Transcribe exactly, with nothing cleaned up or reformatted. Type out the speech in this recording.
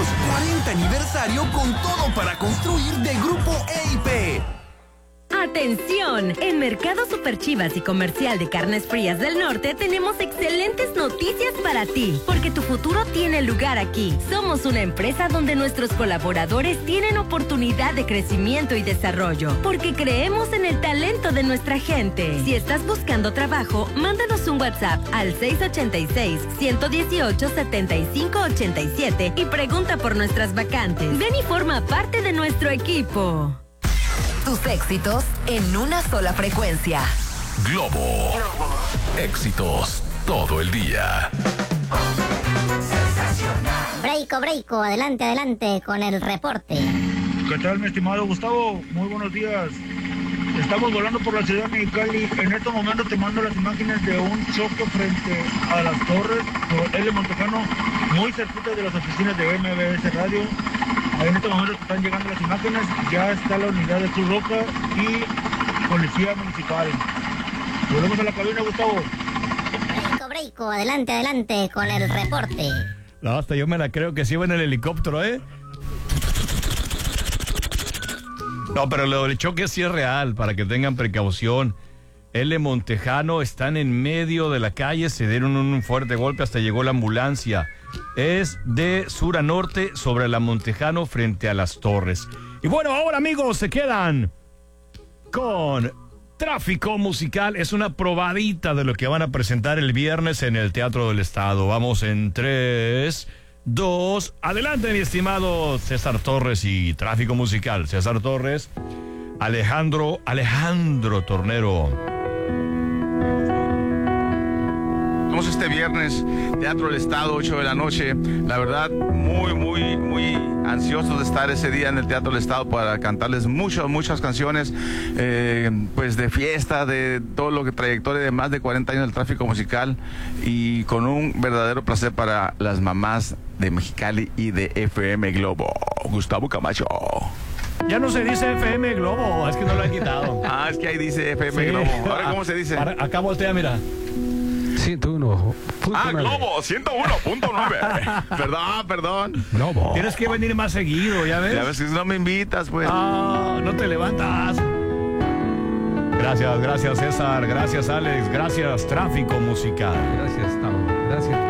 cuarenta aniversario con todo para construir de Grupo E I P. ¡Atención! En Mercado Super Chivas y Comercial de Carnes Frías del Norte tenemos excelentes noticias para ti, porque tu futuro tiene lugar aquí. Somos una empresa donde nuestros colaboradores tienen oportunidad de crecimiento y desarrollo, porque creemos en el talento de nuestra gente. Si estás buscando trabajo, mándanos un WhatsApp al seis ocho seis, uno uno ocho, siete cinco ocho siete y pregunta por nuestras vacantes. Ven y forma parte de nuestro equipo. Tus éxitos en una sola frecuencia. Globo. Éxitos todo el día. Breiko, Breiko, adelante, adelante con el reporte. ¿Qué tal, mi estimado Gustavo? Muy buenos días. Estamos volando por la ciudad de Mexicali. En estos momentos te mando las imágenes de un choque frente a las torres por L. Montejano, muy cerquita de las oficinas de M B S Radio. En este momento están llegando las imágenes, ya está la unidad de Cruz Roja y Policía Municipal. Volvemos a la cabina, Gustavo. Breiko, Breiko, adelante, adelante con el reporte. No, hasta yo me la creo que sí iba en el helicóptero, ¿eh? No, pero lo del choque sí es real, para que tengan precaución. L. Montejano están en medio de la calle, se dieron un fuerte golpe, hasta llegó la ambulancia. Es de sur a norte sobre la Montejano frente a las torres. Y bueno, ahora amigos, se quedan con Tráfico Musical. Es una probadita de lo que van a presentar el viernes en el Teatro del Estado. Vamos en tres, dos, adelante mi estimado César Torres y Tráfico Musical. César Torres, Alejandro, Alejandro Tornero. Este viernes, Teatro del Estado, ocho de la noche. La verdad, muy, muy, muy ansiosos de estar ese día en el Teatro del Estado para cantarles muchas, muchas canciones, eh, pues de fiesta, de todo lo que trayectoria de más de cuarenta años del Tráfico Musical, y con un verdadero placer para las mamás de Mexicali y de F M Globo. Gustavo Camacho. Ya no se dice F M Globo, es que no lo han quitado. Ah, es que ahí dice F M Sí. Globo. Ahora, ¿cómo se dice? Para, acá voltea, mira. ciento uno. Ah, Globo, ciento uno punto nueve. Perdón, perdón. Globo. Tienes que venir más seguido, ¿ya ves? Ya ves que no me invitas, pues. Ah, no te levantas. Gracias, gracias César, gracias Alex, gracias Tráfico Musical. Gracias, Tavo. Gracias.